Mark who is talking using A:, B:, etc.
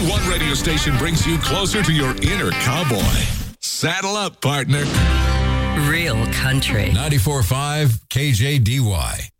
A: one radio station brings you closer to your inner cowboy. Saddle up, partner.
B: Real country.
C: 94.5 KJDY.